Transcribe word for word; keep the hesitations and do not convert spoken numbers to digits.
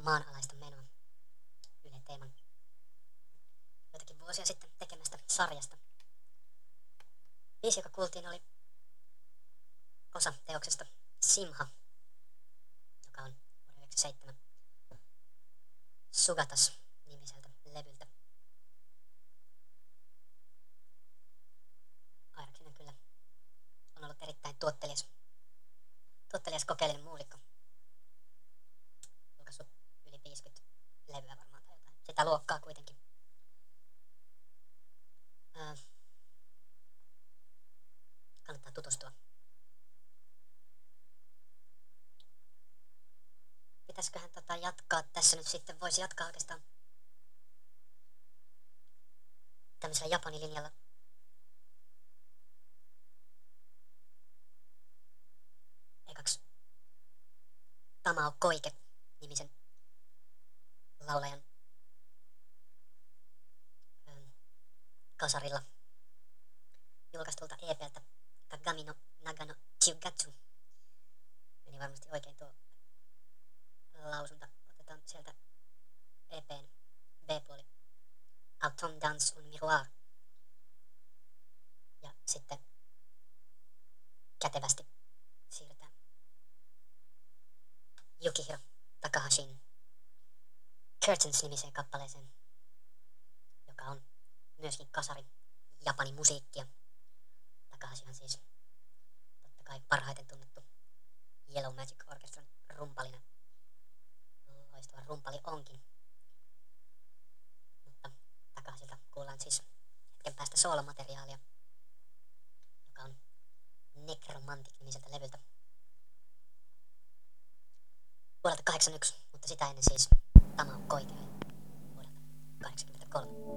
maanalaista menoa yhden teeman joitakin vuosia sitten tekemästä sarjasta. Biisi, joka kuultiin, oli osa teoksesta Simha, joka on vuoden yhdeksänkymmentäseitsemän Sugatas-nimiseltä levyltä. Airaksinen kyllä on ollut erittäin tuottelias, tuottelias kokeellinen muusikko. Julkaissut yli viisikymmentä levyä varmaan tai jotain. Sitä luokkaa kuitenkin. Ää, kannattaa tutustua. Pitäisiköhän tota jatkaa tässä nyt sitten? Voisi jatkaa oikeastaan tämmöisellä japanilinjalla. Ekaksi Tamao Koike nimisen laulajan ähm, kasarilla julkaistulta E P:ltä Kagami no Nagano Chiugatsu. Meni varmasti oikein tuo lausunta. Otetaan sieltä E P:n B-puoli Autumn Dance on Miroir. Ja sitten kätevästi siirrytään Yukihiro Takahashin Curtains-nimiseen kappaleeseen, joka on myöskin kasari Japanin musiikkia. Takahashi on siis totta kai parhaiten tunnettu Yellow Magic Orchestran rumpalina. Loistava rumpali onkin. Mutta Takahashilta kuullaan siis hetken päästä soolomateriaalia, joka on Necromantic-nimiseltä levyltä vuodelta kahdeksankymmentäyksi, mutta sitä ennen siis Tamao Koike vuodelta kahdeksankymmentäkolme.